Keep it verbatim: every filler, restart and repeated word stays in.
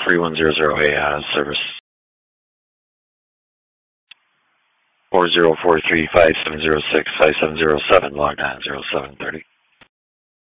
three one zero zero A out of service. four zero four three five seven zero six five seven zero seven logged on zero seven thirty.